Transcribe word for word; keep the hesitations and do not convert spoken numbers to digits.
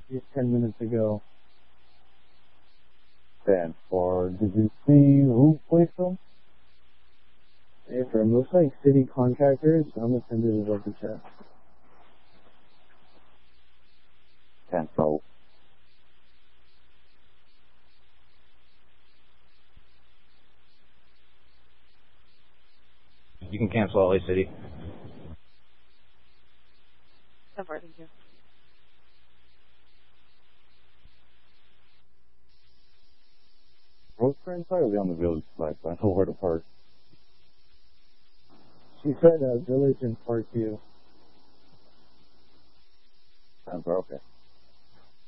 just ten minutes ago. ten four. Did you see who placed them? If it looks like city contractors, I'm gonna send it over the chat. ten four. You can cancel L A City. ten four, thank you. Rose entirely on the village side, so I know where to park. She said uh, village and Parkview. ten four, okay.